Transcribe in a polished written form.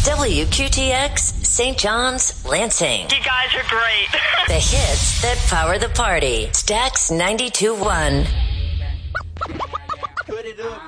WQTX, St. John's, Lansing. You guys are great. The hits that power the party. Stax 92.1. Put it up.